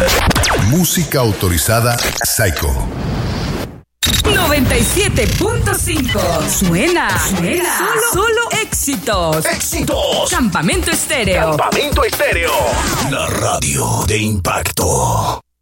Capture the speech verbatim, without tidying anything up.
Música autorizada Psycho. noventa y siete punto cinco. Suena, suena. Solo, solo éxitos. ¡Éxitos! Campamento Estéreo. Campamento Estéreo. La radio de impacto.